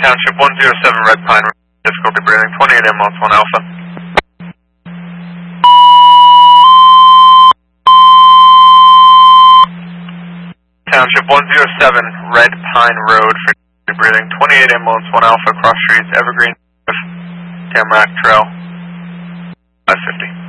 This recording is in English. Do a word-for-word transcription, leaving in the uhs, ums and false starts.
Township one zero seven Red Pine Road, difficulty breathing, twenty-eight ambulance one Alpha. Township one zero seven Red Pine Road for breathing, twenty-eight ambulance one Alpha, cross streets, Evergreen, Tamarack Trail, five fifty.